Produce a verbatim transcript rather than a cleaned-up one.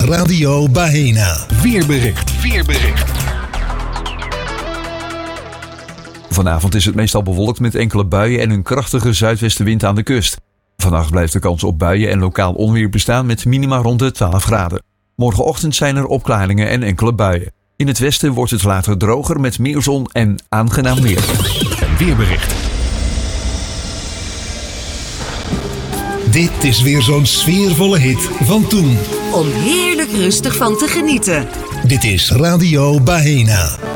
Radio Bahena. Weerbericht. Weerbericht. Vanavond is het meestal bewolkt met enkele buien en een krachtige zuidwestenwind aan de kust. Vannacht blijft de kans op buien en lokaal onweer bestaan met minima rond de twaalf graden. Morgenochtend zijn er opklaringen en enkele buien. In het westen wordt het later droger met meer zon en aangenaam weer. Een weerbericht. Dit is weer zo'n sfeervolle hit van toen. Om heerlijk rustig van te genieten. Dit is Radio Bahena.